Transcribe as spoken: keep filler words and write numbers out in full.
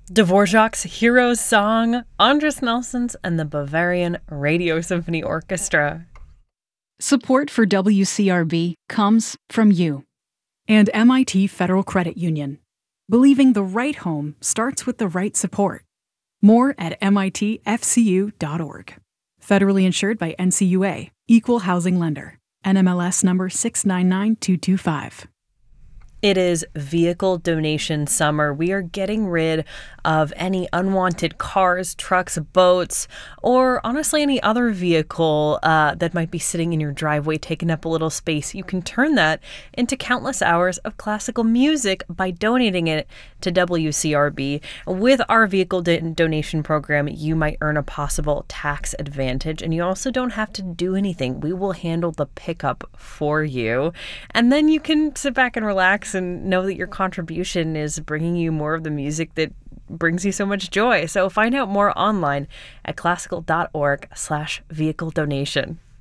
Dvorak's Heroes Song, Andres Nelson's, and the Bavarian Radio Symphony Orchestra. Support for W C R B comes from you. And M I T Federal Credit Union. Believing the right home starts with the right support. More at M I T F C U dot org. Federally insured by N C U A, Equal Housing Lender. N M L S number six nine nine two two five. It is vehicle donation summer. We are getting rid of any unwanted cars, trucks, boats, or honestly any other vehicle uh, that might be sitting in your driveway taking up a little space. You can turn that into countless hours of classical music by donating it to W C R B. With our vehicle do- donation program, you might earn a possible tax advantage, and you also don't have to do anything. We will handle the pickup for you, and then you can sit back and relax and know that your contribution is bringing you more of the music that brings you so much joy. So find out more online at classical dot org slash vehicle donation.